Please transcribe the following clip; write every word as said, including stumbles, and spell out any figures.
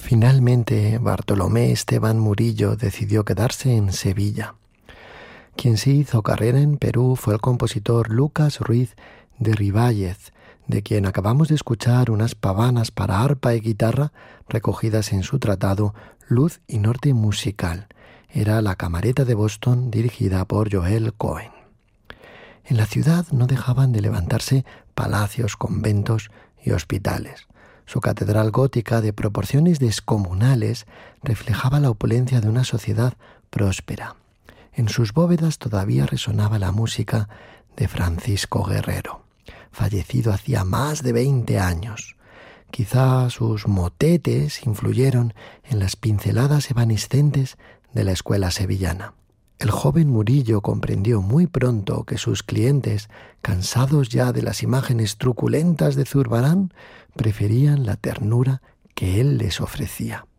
Finalmente, Bartolomé Esteban Murillo decidió quedarse en Sevilla. Quien sí hizo carrera en Perú fue el compositor Lucas Ruiz de Ribállez, de quien acabamos de escuchar unas pavanas para arpa y guitarra recogidas en su tratado Luz y Norte Musical. Era La Camareta de Boston, dirigida por Joel Cohen. En la ciudad no dejaban de levantarse palacios, conventos y hospitales. Su catedral gótica, de proporciones descomunales, reflejaba la opulencia de una sociedad próspera. En sus bóvedas todavía resonaba la música de Francisco Guerrero, fallecido hacía más de veinte años. Quizá sus motetes influyeron en las pinceladas evanescentes de la escuela sevillana. El joven Murillo comprendió muy pronto que sus clientes, cansados ya de las imágenes truculentas de Zurbarán, preferían la ternura que él les ofrecía.